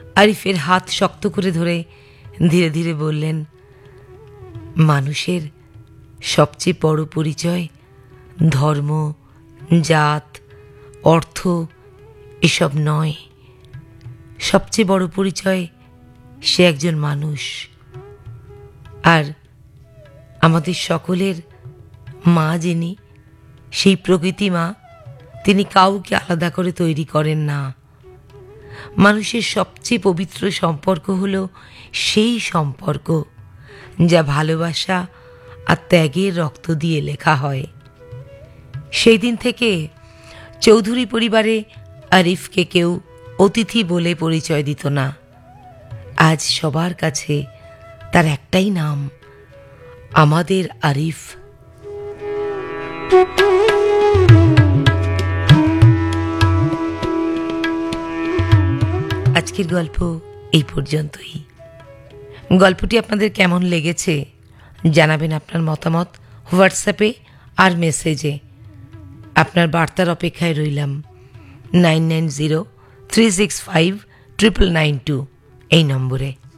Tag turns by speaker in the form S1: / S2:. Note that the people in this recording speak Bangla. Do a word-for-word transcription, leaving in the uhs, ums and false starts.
S1: আরিফের হাত শক্ত করে ধরে ধীরে ধীরে বললেন, মানুষের সবচেয়ে বড় পরিচয় ধর্ম, জাত, অর্থ এসব নয়। সবচেয়ে বড় পরিচয় সে একজন মানুষ। আর আমাদের সকলের মা যিনি, সেই প্রকৃতি মা, তিনি কাউকে আলাদা করে তৈরি করেন না। মানুষের সবচেয়ে পবিত্র সম্পর্ক হলো সেই সম্পর্ক যা ভালোবাসা আর ত্যাগের রক্ত দিয়ে লেখা হয়। সেই দিন থেকে চৌধুরী পরিবারে আরিফকে কেউ অতিথি বলে পরিচয় দিত না। আজ সবার কাছে তার একটাই নাম, আমাদের আরিফ। আজকের গল্প এই পর্যন্তই। গল্পটি আপনাদের কেমন লেগেছে জানাবেন আপনার মতামত হোয়াটসঅ্যাপে আর মেসেজে। আপনার বার্তার অপেক্ষায় রইলাম। Nine nine zero three six five triple nine two এই নম্বরে।